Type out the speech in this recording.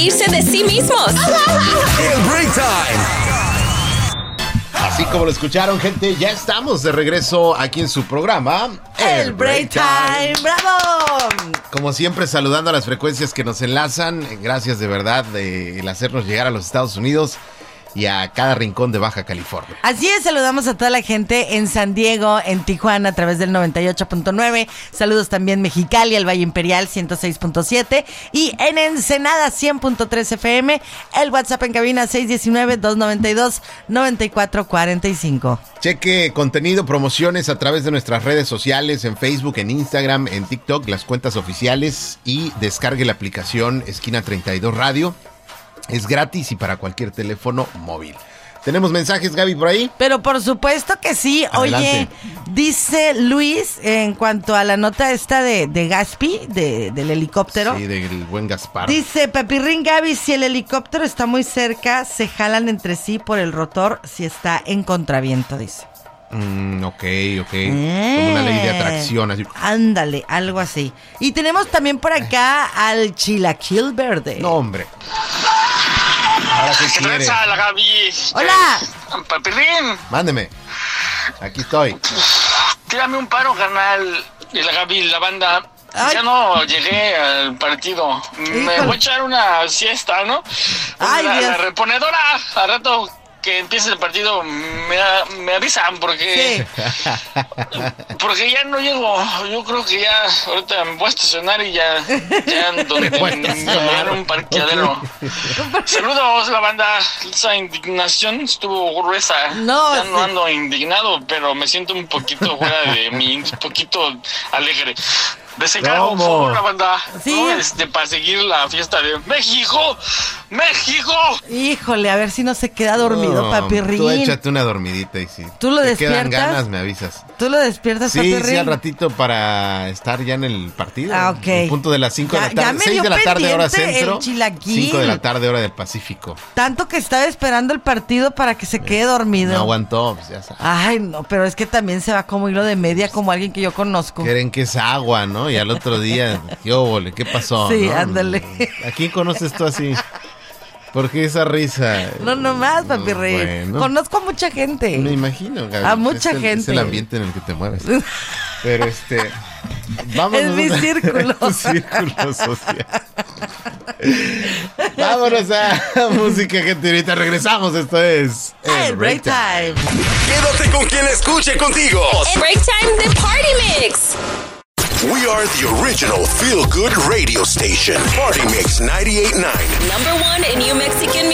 reírse de sí mismos. El Break Time. Así como lo escucharon, gente, ya estamos de regreso aquí en su programa, El Break Time. ¡Bravo! Como siempre, saludando a las frecuencias que nos enlazan. Gracias de verdad el hacernos llegar a los Estados Unidos y a cada rincón de Baja California. Así es, saludamos a toda la gente en San Diego, en Tijuana a través del 98.9. Saludos también Mexicali, al Valle Imperial 106.7 y en Ensenada 100.3 FM. El WhatsApp en cabina 619-292-9445. Cheque contenido, promociones a través de nuestras redes sociales, en Facebook, en Instagram, en TikTok, las cuentas oficiales, y descargue la aplicación Esquina 32 Radio. Es gratis y para cualquier teléfono móvil. ¿Tenemos mensajes, Gaby, por ahí? Pero por supuesto que sí. Adelante. Oye, dice Luis, en cuanto a la nota esta de Gaspi, del helicóptero. Sí, del buen Gaspar. Dice Pepirrín, Gaby, si el helicóptero está muy cerca, se jalan entre sí por el rotor si está en contraviento, dice. Ok. Como una ley de atracción, así. Ándale, algo así. Y tenemos también por acá al Chilaquil Verde. No, hombre. Ahora qué quiere. La Gaby. ¡Hola! Papirrín, Mándeme. Aquí estoy. tírame un paro, carnal. Y la Gaby, la banda. Ay. Ya no llegué al partido. Me voy a echar una siesta, ¿no? Ay, la Dios. reponedora, al rato que empiece el partido, me avisan porque... Sí. Porque ya no llego. Yo creo que ya ahorita me voy a estacionar y ya ando en un parqueadero. Saludos, la banda. Esa indignación estuvo gruesa. No, ya no sí. ando indignado, pero me siento un poquito fuera de mí, un poquito alegre. Desencargo, por favor, la banda. Sí. ¿No? Para seguir la fiesta de México. ¡México! Híjole, a ver si no se queda dormido, No, Papirrín. Tú échate una dormidita y si ¿Tú lo te despiertas? quedan ganas, me avisas. ¿Tú lo despiertas, Sí, Papirrín? al ratito para estar ya en el partido. Ah, ok. En punto de las 5 de la Ya tarde. me 6 dio de la tarde, hora pendiente centro. el chilaquil. 5 de la tarde, hora del Pacífico. Tanto que estaba esperando el partido para que se quede dormido. No aguantó, pues ya sabes. Ay, no, pero es que también se va como hilo de media, como alguien que yo conozco. Creen que es agua, ¿no? Y al otro día, ¿qué pasó? Sí, ¿no? ándale. ¿A quién conoces tú así? ¿Por qué esa risa? No, nomás, Papirrín. Bueno. Conozco a mucha gente. Me imino, Gaby. A mucha Es gente. el ambiente en el que te mueves. Pero vámonos. Es mi círculo. Tu círculo social. Vámonos a música, gente. Ahorita regresamos. Esto es El Break Time. Quédate con quien escuche contigo. El Break Time de Party Mix. We are the original feel-good radio station. Party Mix 98.9. Number one in New Mexican